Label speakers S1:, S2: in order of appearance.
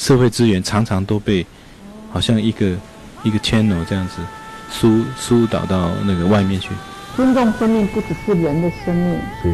S1: 社会资源常常都被好像一个 channel 这样子疏导到那个外面去。
S2: 尊重生命不只是人的生命，